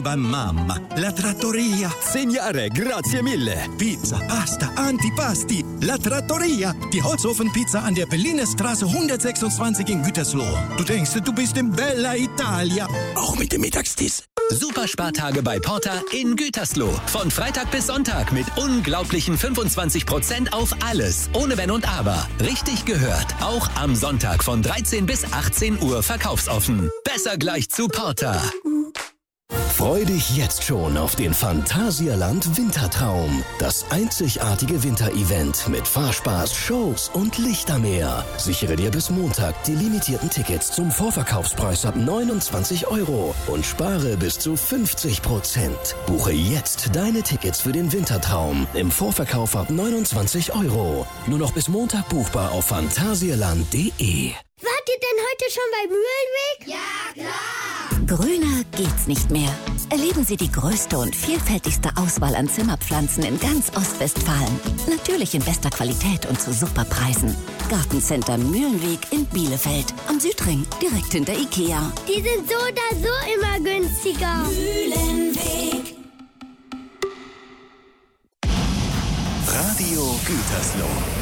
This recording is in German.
Mamma, la trattoria. 10 Jahre, grazie mille. Pizza, Pasta, Antipasti. La Trattoria. Die Holzofenpizza an der Berliner Straße 126 in Gütersloh. Du denkst, du bist in Bella Italia. Auch mit dem Mittagstisch. Superspartage bei Porter in Gütersloh. Von Freitag bis Sonntag mit unglaublichen 25% auf alles. Ohne Wenn und Aber. Richtig gehört. Auch am Sonntag von 13 bis 18 Uhr verkaufsoffen. Besser gleich zu Porter. Freu dich jetzt schon auf den Phantasialand Wintertraum. Das einzigartige Winterevent mit Fahrspaß, Shows und Lichtermeer. Sichere dir bis Montag die limitierten Tickets zum Vorverkaufspreis ab 29 € und spare bis zu 50%. Buche jetzt deine Tickets für den Wintertraum im Vorverkauf ab 29 €. Nur noch bis Montag buchbar auf phantasialand.de. Wart ihr denn heute schon bei Mühlenweg? Ja, klar! Grüner geht's nicht mehr. Erleben Sie die größte und vielfältigste Auswahl an Zimmerpflanzen in ganz Ostwestfalen. Natürlich in bester Qualität und zu super Preisen. Gartencenter Mühlenweg in Bielefeld. Am Südring, direkt hinter Ikea. Die sind so oder so immer günstiger. Mühlenweg. Radio Gütersloh.